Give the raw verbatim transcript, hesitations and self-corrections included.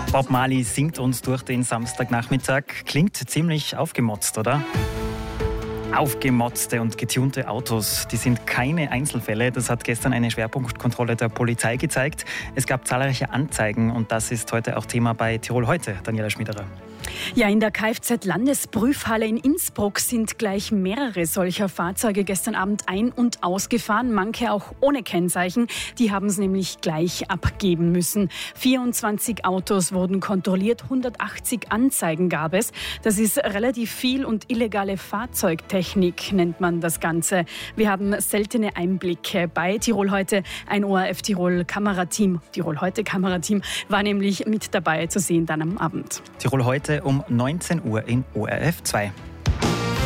Bob Marley singt uns durch den Samstagnachmittag. Klingt ziemlich aufgemotzt, oder? Aufgemotzte und getunte Autos, die sind keine Einzelfälle. Das hat gestern eine Schwerpunktkontrolle der Polizei gezeigt. Es gab zahlreiche Anzeigen und das ist heute auch Thema bei Tirol heute. Daniela Schmiederer. Ja, in der Kfz-Landesprüfhalle in Innsbruck sind gleich mehrere solcher Fahrzeuge gestern Abend ein- und ausgefahren, manche auch ohne Kennzeichen. Die haben es nämlich gleich abgeben müssen. vierundzwanzig Autos wurden kontrolliert, hundertachtzig Anzeigen gab es. Das ist relativ viel und illegale Fahrzeugtechnik nennt man das Ganze. Wir haben seltene Einblicke bei Tirol heute. Ein O R F Tirol Kamerateam, Tirol heute Kamerateam, war nämlich mit dabei zu sehen dann am Abend. Tirol heute um neunzehn Uhr in O R F zwei.